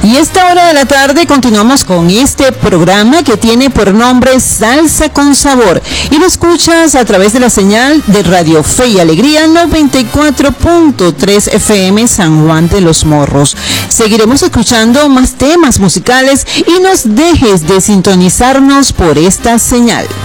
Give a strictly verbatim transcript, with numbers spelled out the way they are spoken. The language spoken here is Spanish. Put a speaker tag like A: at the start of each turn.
A: Y a esta hora de la tarde continuamos con este programa que tiene por nombre Salsa con Sabor. Y lo escuchas a través de la señal de Radio Fe y Alegría noventa y cuatro punto tres F M San Juan de los Morros. Seguiremos escuchando más temas musicales y no dejes de sintonizarnos por esta señal.